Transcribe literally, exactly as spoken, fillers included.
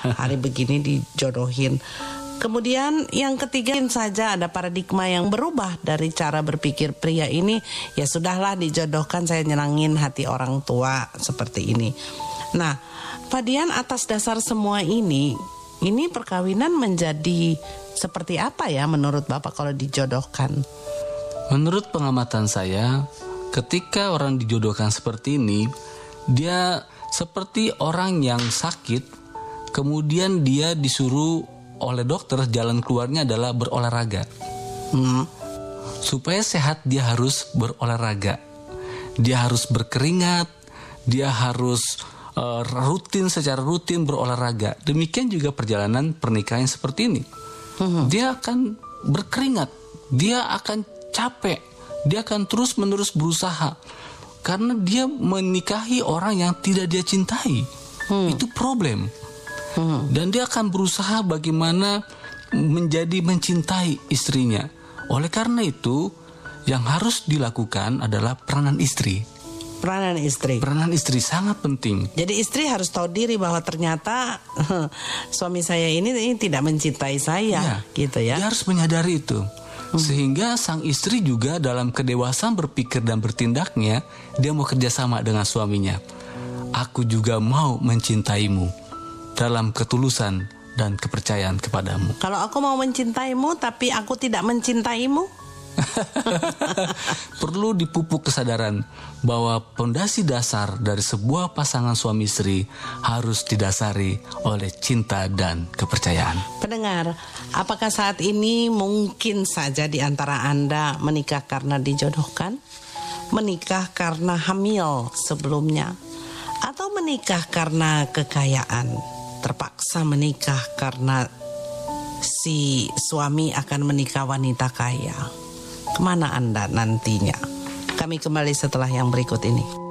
hari begini dijodohin. Kemudian yang ketiga saja ada paradigma yang berubah dari cara berpikir pria ini, ya sudahlah dijodohkan, saya nyenangin hati orang tua seperti ini. Nah, Pak Dian, atas dasar semua ini, ini perkawinan menjadi seperti apa ya menurut Bapak kalau dijodohkan? Menurut pengamatan saya, ketika orang dijodohkan seperti ini, dia seperti orang yang sakit, kemudian dia disuruh oleh dokter jalan keluarnya adalah berolahraga. Hmm. Supaya sehat dia harus berolahraga. Dia harus berkeringat, dia harus uh, rutin secara rutin berolahraga. Demikian juga perjalanan pernikahan seperti ini. Hmm. Dia akan berkeringat, dia akan capek, dia akan terus-menerus berusaha karena dia menikahi orang yang tidak dia cintai. Hmm. Itu problem. Hmm. Dan dia akan berusaha bagaimana menjadi mencintai istrinya. Oleh karena itu, yang harus dilakukan adalah peranan istri. Peranan istri. Peranan istri sangat penting. Jadi istri harus tahu diri bahwa ternyata suami saya ini, ini tidak mencintai saya, ya, gitu ya. Dia harus menyadari itu. Sehingga sang istri juga dalam kedewasaan berpikir dan bertindaknya, dia mau kerjasama dengan suaminya. Aku juga mau mencintaimu dalam ketulusan dan kepercayaan kepadamu. Kalau aku mau mencintaimu tapi aku tidak mencintaimu, perlu dipupuk kesadaran bahwa pondasi dasar dari sebuah pasangan suami istri harus didasari oleh cinta dan kepercayaan. Pendengar, apakah saat ini mungkin saja di antara Anda menikah karena dijodohkan, menikah karena hamil sebelumnya, atau menikah karena kekayaan, terpaksa menikah karena si suami akan menikah wanita kaya? Kemana Anda nantinya? Kami kembali setelah yang berikut ini.